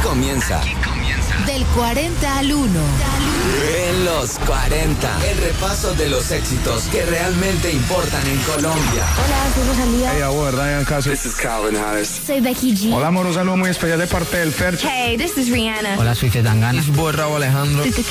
comienza. Del 40 al 1. En los 40. El repaso de los éxitos que realmente importan en Colombia. Hola, soy Rosalía. Hey, abuelo, Ryan Castro. This is Calvin Harris. Soy Becky G. Hola, amor, un saludo muy especial de parte del Fercho. Hey, this is Rihanna. Hola, soy Zetangana. It's boy Raúl Alejandro.